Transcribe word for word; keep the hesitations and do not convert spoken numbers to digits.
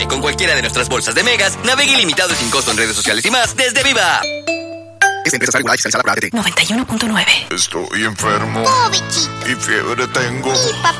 Con cualquiera de nuestras bolsas de megas, navegue ilimitado y sin costo en redes sociales y más desde Viva. Esta empresa está regulada y fiscalizada por A T T. noventa y uno punto nueve. Estoy enfermo. Oh, bichito. Y fiebre tengo. Y papá.